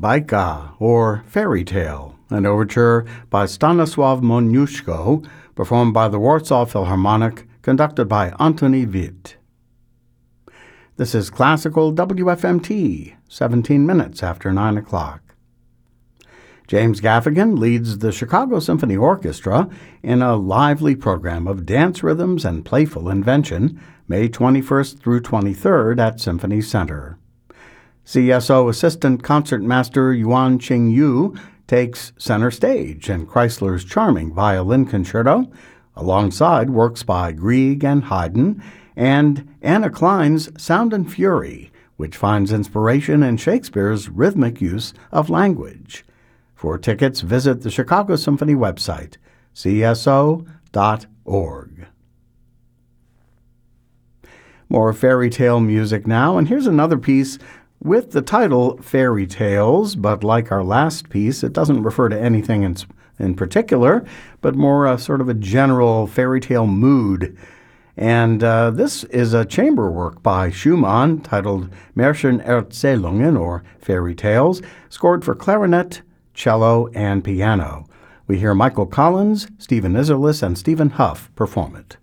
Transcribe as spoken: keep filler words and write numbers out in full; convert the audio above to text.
Bajka, or Fairy Tale, an overture by Stanisław Moniuszko, performed by the Warsaw Philharmonic, conducted by Antoni Witt. This is Classical W F M T, seventeen minutes after nine o'clock. James Gaffigan leads the Chicago Symphony Orchestra in a lively program of dance rhythms and playful invention, May twenty-first through twenty-third at Symphony Center. C S O Assistant Concertmaster Yuan Ching Yu takes center stage in Chrysler's charming violin concerto, alongside works by Grieg and Haydn, and Anna Klein's Sound and Fury, which finds inspiration in Shakespeare's rhythmic use of language. For tickets, visit the Chicago Symphony website, c s o dot org. More fairy tale music now, and here's another piece with the title Fairy Tales, but like our last piece, it doesn't refer to anything in, in particular, but more a sort of a general fairy tale mood. And uh, this is a chamber work by Schumann titled Märchenerzählungen, or Fairy Tales, scored for clarinet, cello, and piano. We hear Michael Collins, Stephen Isserlis, and Stephen Huff perform it.